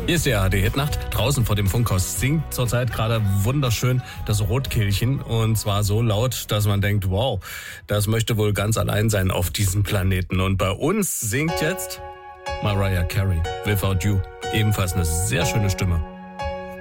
Hier ist die ARD-Hitnacht. Draußen vor dem Funkhaus singt zurzeit gerade wunderschön das Rotkehlchen. Und zwar so laut, dass man denkt, wow, das möchte wohl ganz allein sein auf diesem Planeten. Und bei uns singt jetzt Mariah Carey, Without You. Ebenfalls eine sehr schöne Stimme.